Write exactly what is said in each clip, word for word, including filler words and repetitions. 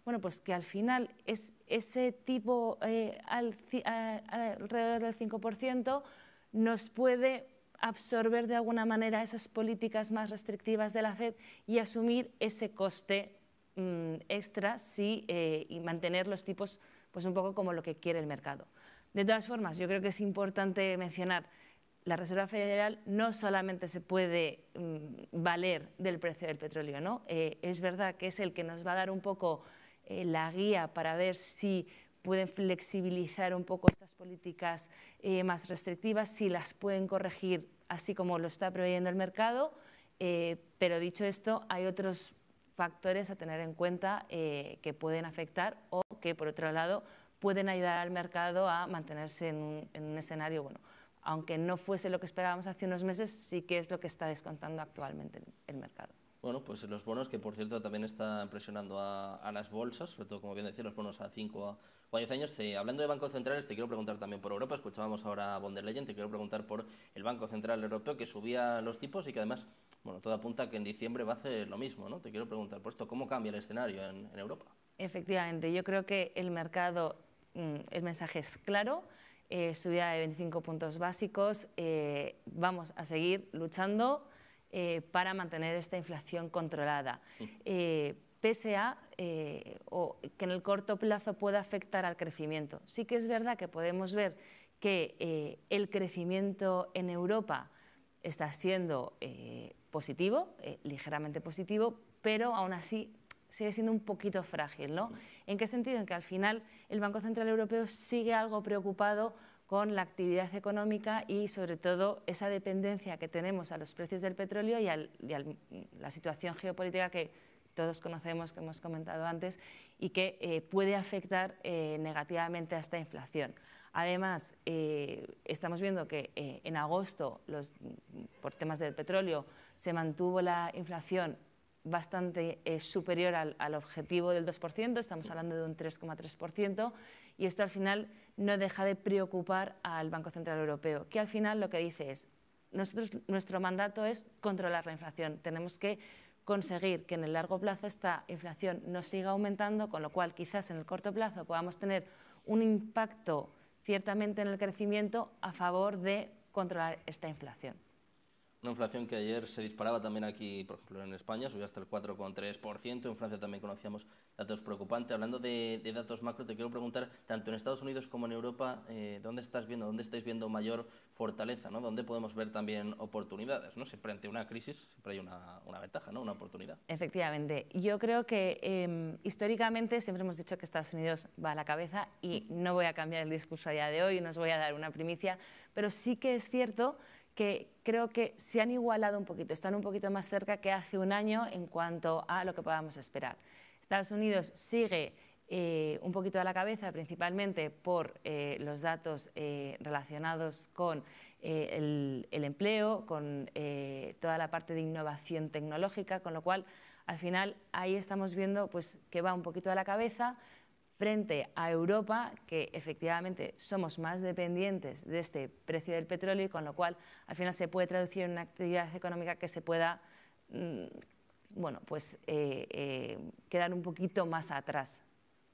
bueno, pues que al final es ese tipo eh, al, a, alrededor del cinco por ciento nos puede absorber de alguna manera esas políticas más restrictivas de la Fed y asumir ese coste mmm, extra sí, eh, y mantener los tipos pues un poco como lo que quiere el mercado. De todas formas, yo creo que es importante mencionar, la Reserva Federal no solamente se puede mmm, valer del precio del petróleo, ¿no? Eh, es verdad que es el que nos va a dar un poco eh, la guía para ver si pueden flexibilizar un poco estas políticas eh, más restrictivas, si las pueden corregir así como lo está previendo el mercado, eh, pero dicho esto, hay otros factores a tener en cuenta eh, que pueden afectar o que, por otro lado, pueden ayudar al mercado a mantenerse en un, en un escenario, bueno, aunque no fuese lo que esperábamos hace unos meses, sí que es lo que está descontando actualmente el, el mercado. Bueno, pues los bonos, que por cierto también están presionando a, a las bolsas, sobre todo, como bien decía, los bonos a cinco o a diez años. Eh, hablando de bancos centrales, te quiero preguntar también por Europa. Escuchábamos ahora a von der Leyen, te quiero preguntar por el Banco Central Europeo, que subía los tipos y que además, bueno, todo apunta a que en diciembre va a hacer lo mismo, ¿no? Te quiero preguntar por esto, ¿cómo cambia el escenario en, en Europa? Efectivamente, yo creo que el mercado, el mensaje es claro, eh, subida de veinticinco puntos básicos, eh, vamos a seguir luchando eh, para mantener esta inflación controlada. Eh, pese a eh, o que en el corto plazo pueda afectar al crecimiento. Sí que es verdad que podemos ver que eh, el crecimiento en Europa está siendo eh, positivo, eh, ligeramente positivo, pero aún así sigue siendo un poquito frágil, ¿no? ¿En qué sentido? En que al final el Banco Central Europeo sigue algo preocupado con la actividad económica y sobre todo esa dependencia que tenemos a los precios del petróleo y a la situación geopolítica que todos conocemos, que hemos comentado antes, y que eh, puede afectar eh, negativamente a esta inflación. Además, eh, estamos viendo que eh, en agosto, los, por temas del petróleo, se mantuvo la inflación bastante eh, superior al, al objetivo del dos por ciento, estamos hablando de un tres coma tres por ciento, y esto al final no deja de preocupar al Banco Central Europeo, que al final lo que dice es, nosotros, nuestro mandato es controlar la inflación, tenemos que conseguir que en el largo plazo esta inflación no siga aumentando, con lo cual quizás en el corto plazo podamos tener un impacto ciertamente en el crecimiento a favor de controlar esta inflación. Una inflación que ayer se disparaba también aquí, por ejemplo, en España, subió hasta el cuatro coma tres por ciento. En Francia también conocíamos datos preocupantes. Hablando de, de datos macro, te quiero preguntar, tanto en Estados Unidos como en Europa, eh, ¿dónde estás viendo, dónde estáis viendo mayor fortaleza, ¿no? ¿Dónde podemos ver también oportunidades, ¿no? Siempre ante una crisis siempre hay una, una ventaja, ¿no? Una oportunidad. Efectivamente. Yo creo que eh, históricamente siempre hemos dicho que Estados Unidos va a la cabeza y no voy a cambiar el discurso a día de hoy, no os voy a dar una primicia, pero sí que es cierto que creo que se han igualado un poquito, están un poquito más cerca que hace un año en cuanto a lo que podamos esperar. Estados Unidos sigue eh, un poquito a la cabeza, principalmente por eh, los datos eh, relacionados con eh, el, el empleo, con eh, toda la parte de innovación tecnológica, con lo cual al final ahí estamos viendo pues, que va un poquito a la cabeza, frente a Europa, que efectivamente somos más dependientes de este precio del petróleo y con lo cual al final se puede traducir en una actividad económica que se pueda mmm, bueno, pues, eh, eh, quedar un poquito más atrás.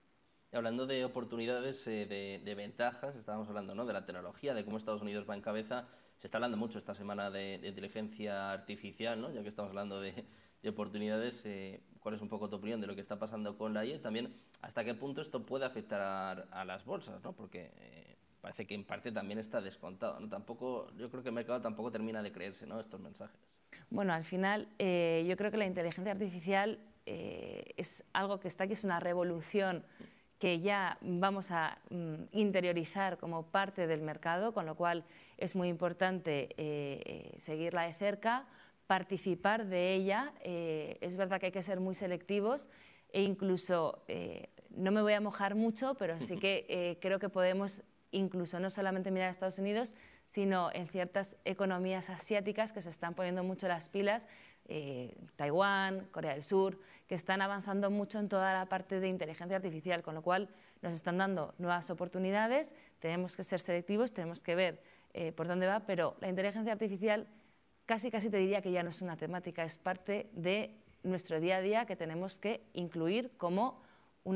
Y hablando de oportunidades, eh, de, de ventajas, estábamos hablando, ¿no?, de la tecnología, de cómo Estados Unidos va en cabeza. Se está hablando mucho esta semana de, de inteligencia artificial, ¿no?, ya que estamos hablando de, de oportunidades. Eh, ¿Cuál es un poco tu opinión de lo que está pasando con la I A? También, ¿hasta qué punto esto puede afectar a, a las bolsas, ¿no? Porque eh, parece que en parte también está descontado, ¿no? Tampoco, yo creo que el mercado tampoco termina de creerse, ¿no?, estos mensajes. Bueno, al final eh, yo creo que la inteligencia artificial eh, es algo que está aquí, es una revolución que ya vamos a mm, interiorizar como parte del mercado, con lo cual es muy importante eh, seguirla de cerca, participar de ella. Eh, es verdad que hay que ser muy selectivos e incluso, eh, no me voy a mojar mucho, pero sí que eh, creo que podemos incluso no solamente mirar a Estados Unidos, sino en ciertas economías asiáticas que se están poniendo mucho las pilas, eh, Taiwán, Corea del Sur, que están avanzando mucho en toda la parte de inteligencia artificial, con lo cual nos están dando nuevas oportunidades, tenemos que ser selectivos, tenemos que ver eh, por dónde va, pero la inteligencia artificial casi casi te diría que ya no es una temática, es parte de nuestro día a día que tenemos que incluir como